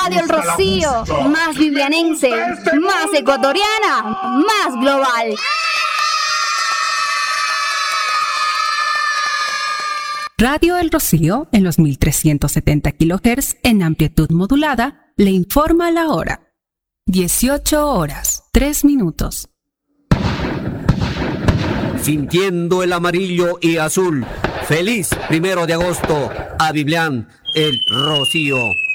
Radio El Rocío, más vivianense, más ecuatoriana, más global. Radio El Rocío, en los 1370 kHz en amplitud modulada, le informa la hora. 18 horas, 3 minutos. Sintiendo el amarillo y azul. Feliz 1 de agosto a Biblián El Rocío.